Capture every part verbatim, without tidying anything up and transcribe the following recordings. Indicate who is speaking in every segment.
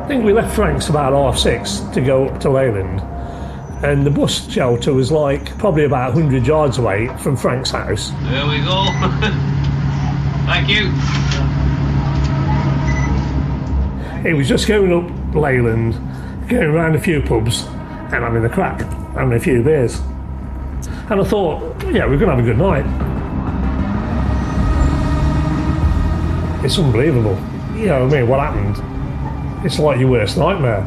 Speaker 1: I think we left Frank's about half six to go up to Leyland, and the bus shelter was like probably about one hundred yards away from Frank's house.
Speaker 2: There we go. Thank you.
Speaker 1: It was just going up Leyland, going around a few pubs and having a crack, having a few beers. And I thought, yeah, we're going to have a good night. It's unbelievable. You know what I mean, what happened? It's like your worst nightmare.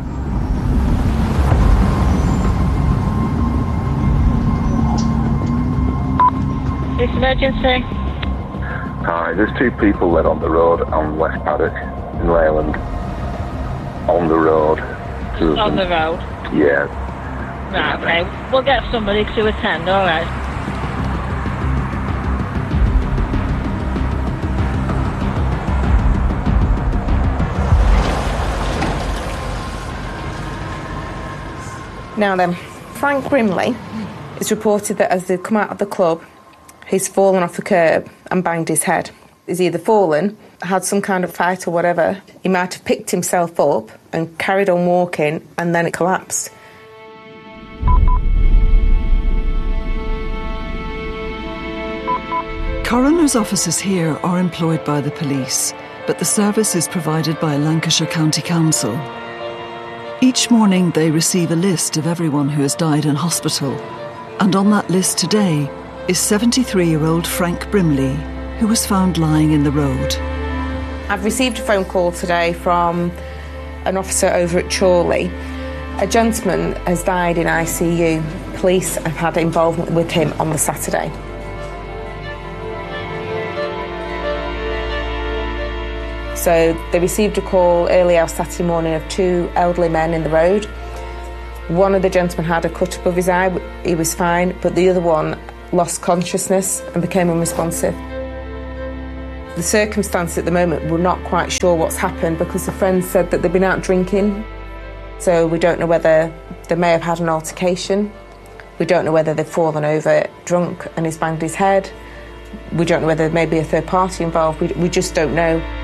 Speaker 3: This emergency.
Speaker 4: Hi, there's two people led on the road on West Paddock in Leyland. On the road. Two of
Speaker 3: On
Speaker 4: them.
Speaker 3: the road?
Speaker 4: Yeah.
Speaker 3: Right, okay. We'll get somebody to attend, alright.
Speaker 5: Now then, Frank Brimley, it's reported that as they've come out of the club, he's fallen off the curb and banged his head. He's either fallen, had some kind of fight or whatever. He might have picked himself up and carried on walking, and then it collapsed.
Speaker 6: Coroner's officers here are employed by the police, but the service is provided by Lancashire County Council. Each morning they receive a list of everyone who has died in hospital, and on that list today is seventy-three-year-old Frank Brimley, who was found lying in the road.
Speaker 5: I've received a phone call today from an officer over at Chorley. A gentleman has died in I C U. Police have had involvement with him on the Saturday. So they received a call early hours Saturday morning of two elderly men in the road. One of the gentlemen had a cut above his eye, he was fine, but the other one lost consciousness and became unresponsive. The circumstances at the moment, we're not quite sure what's happened because the friends said that they've been out drinking. So we don't know whether they may have had an altercation. We don't know whether they've fallen over drunk and he's banged his head. We don't know whether there may be a third party involved. We, we just don't know.